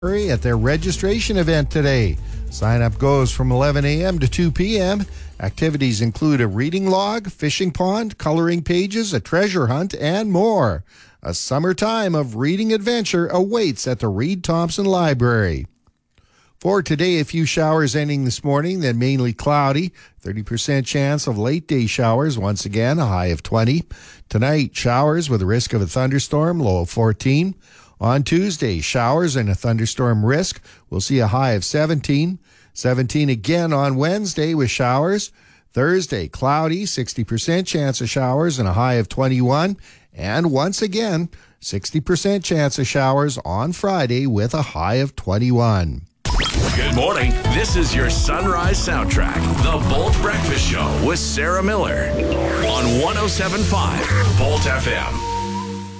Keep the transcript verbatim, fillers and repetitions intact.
at their registration event today. Sign up goes from eleven a.m. to two p.m. Activities include a reading log, fishing pond, coloring pages, a treasure hunt, and more. A summertime of reading adventure awaits at the Reed Thompson Library. For today, a few showers ending this morning, then mainly cloudy. thirty percent chance of late day showers, once again, a high of twenty. Tonight, showers with a risk of a thunderstorm, low of fourteen. On Tuesday, showers and a thunderstorm risk. We'll see a high of seventeen. seventeen again on Wednesday with showers. Thursday, cloudy, sixty percent chance of showers and a high of twenty-one. And once again, sixty percent chance of showers on Friday with a high of twenty-one. Good morning. This is your Sunrise Soundtrack, the Bolt Breakfast Show with Sarah Miller on one oh seven point five Bolt F M.